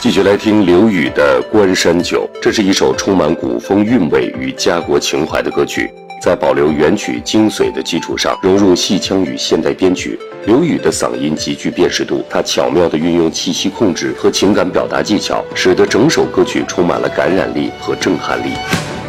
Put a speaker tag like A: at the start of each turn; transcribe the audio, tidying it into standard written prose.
A: 继续来听刘宇的《关山酒》，这是一首充满古风韵味与家国情怀的歌曲，在保留原曲精髓的基础上，融入戏腔与现代编曲。刘宇的嗓音极具辨识度，他巧妙地运用气息控制和情感表达技巧，使得整首歌曲充满了感染力和震撼力。